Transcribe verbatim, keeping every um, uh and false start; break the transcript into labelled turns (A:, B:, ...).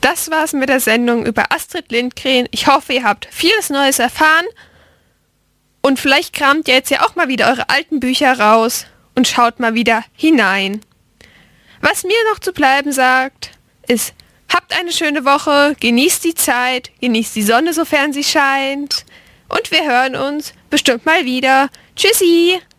A: das war's mit der Sendung über Astrid Lindgren. Ich hoffe, ihr habt vieles Neues erfahren. Und vielleicht kramt ihr jetzt ja auch mal wieder eure alten Bücher raus und schaut mal wieder hinein. Was mir noch zu bleiben sagt, ist, habt eine schöne Woche, genießt die Zeit, genießt die Sonne, sofern sie scheint. Und wir hören uns bestimmt mal wieder. Tschüssi!